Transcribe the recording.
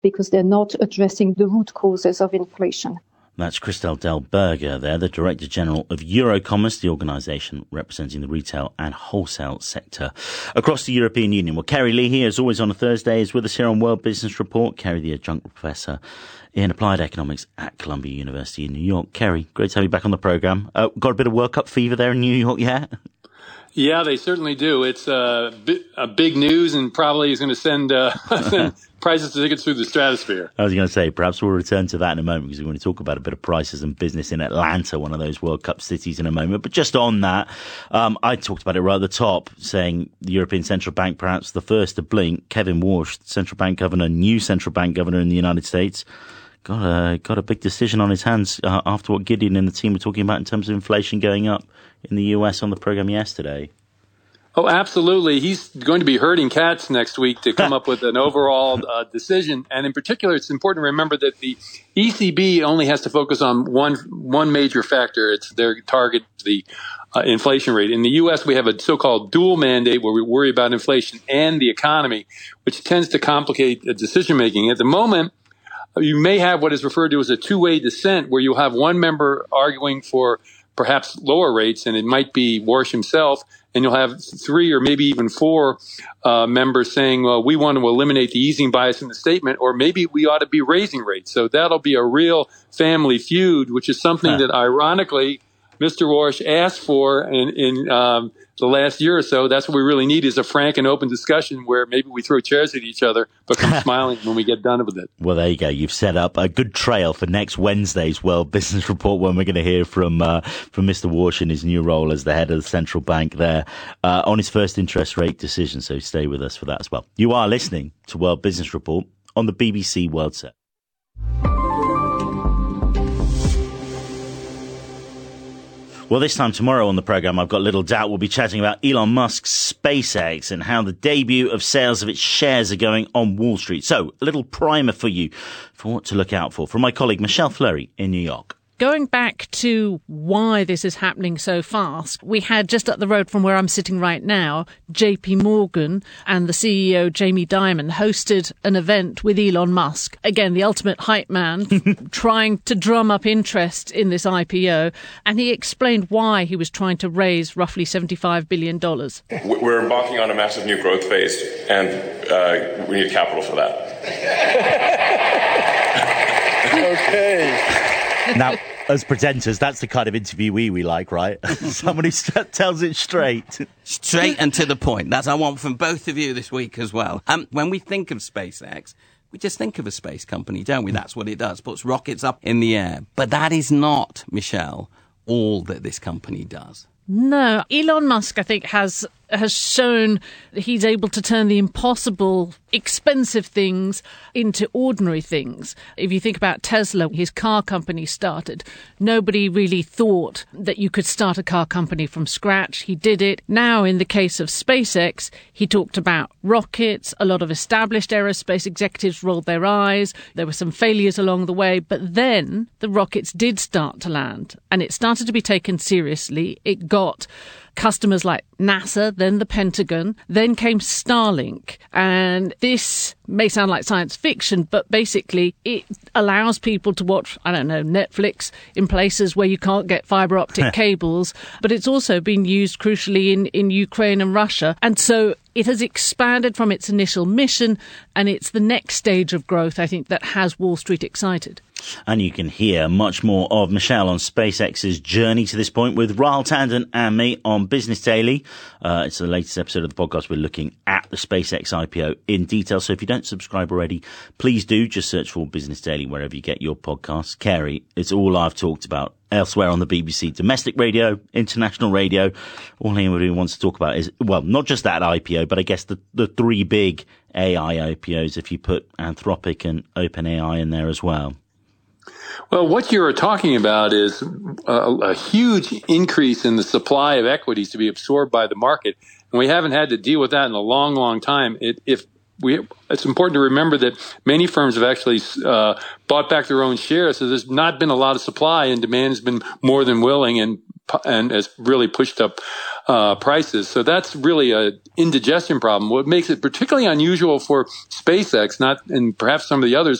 because they're not addressing the root causes of inflation. That's Christel Delberger there, the Director General of Eurocommerce, the organisation representing the retail and wholesale sector across the European Union. Well, Kerry Leahy, as always on a Thursday, is with us here on World Business Report. Kerry, the adjunct professor in applied economics at Columbia University in New York. Kerry, great to have you back on the programme. Got a bit of World Cup fever there in New York yet? Yeah, they certainly do. It's a big news and probably is going to send prices of tickets through the stratosphere. I was going to say, perhaps we'll return to that in a moment because we want to talk about a bit of prices and business in Atlanta, one of those World Cup cities, in a moment. But just on that, I talked about it right at the top, saying the European Central Bank perhaps the first to blink. Kevin Warsh, new central bank governor in the United States, got a big decision on his hands after what Gideon and the team were talking about in terms of inflation going up in the US on the program yesterday. Oh, absolutely. He's going to be herding cats next week to come up with an overall decision. And in particular, it's important to remember that the ECB only has to focus on one major factor. It's their target, the inflation rate. In the U.S., we have a so-called dual mandate where we worry about inflation and the economy, which tends to complicate decision-making. At the moment, you may have what is referred to as a two-way dissent, where you have one member arguing for perhaps lower rates, and it might be Warsh himself, and you'll have three or maybe even four members saying, well, we want to eliminate the easing bias in the statement, or maybe we ought to be raising rates. So that'll be a real family feud, which is something that, ironically, Mr. Warsh asked for in the last year or so. That's what we really need, is a frank and open discussion where maybe we throw chairs at each other, but come smiling when we get done with it. Well, there you go. You've set up a good trail for next Wednesday's World Business Report, when we're going to hear from Mr. Warsh in his new role as the head of the central bank there on his first interest rate decision. So stay with us for that as well. You are listening to World Business Report on the BBC World Set. Well, this time tomorrow on the programme, I've got little doubt we'll be chatting about Elon Musk's SpaceX and how the debut of sales of its shares are going on Wall Street. So, a little primer for you for what to look out for from my colleague Michelle Fleury in New York. Going back to why this is happening so fast, we had just up the road from where I'm sitting right now, JP Morgan and the CEO Jamie Dimon hosted an event with Elon Musk. Again, the ultimate hype man, trying to drum up interest in this IPO. And he explained why he was trying to raise roughly $75 billion. We're embarking on a massive new growth phase, and we need capital for that. Okay. Now, as presenters, that's the kind of interviewee we like, right? Someone who tells it straight. Straight and to the point. That's what I want from both of you this week as well. When we think of SpaceX, we just think of a space company, don't we? That's what it does, puts rockets up in the air. But that is not, Michelle, all that this company does. No, Elon Musk, I think, has shown that he's able to turn the impossible, expensive things into ordinary things. If you think about Tesla, his car company started. Nobody really thought that you could start a car company from scratch. He did it. Now, in the case of SpaceX, he talked about rockets. A lot of established aerospace executives rolled their eyes. There were some failures along the way, but then the rockets did start to land, and it started to be taken seriously. It got customers like NASA, then the Pentagon, then came Starlink. And this may sound like science fiction, but basically it allows people to watch, Netflix in places where you can't get fibre optic cables. But it's also been used crucially in Ukraine and Russia. And so it has expanded from its initial mission, and it's the next stage of growth, I think, that has Wall Street excited. And you can hear much more of Michelle on SpaceX's journey to this point with Rahul Tandon and me on Business Daily. It's the latest episode of the podcast. We're looking at the SpaceX IPO in detail. So if you don't subscribe already, please do. Just search for Business Daily wherever you get your podcasts. Kerry, it's all I've talked about elsewhere on the BBC. Domestic radio, international radio. All anybody wants to talk about is, well, not just that IPO, but I guess the three big AI IPOs, if you put Anthropic and OpenAI in there as well. Well, what you're talking about is a huge increase in the supply of equities to be absorbed by the market. And we haven't had to deal with that in a long, long time. It's important to remember that many firms have actually bought back their own shares. So there's not been a lot of supply, and demand has been more than willing and and has really pushed up prices. So that's really a indigestion problem. What makes it particularly unusual for SpaceX, and perhaps some of the others,